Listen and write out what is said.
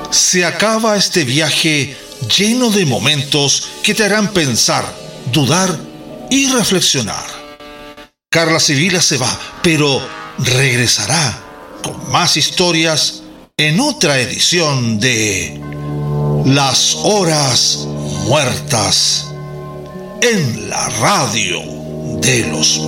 Se acaba este viaje lleno de momentos que te harán pensar, dudar y reflexionar. Carla Sibila se va, pero regresará con más historias en otra edición de Las Horas Muertas en la radio de los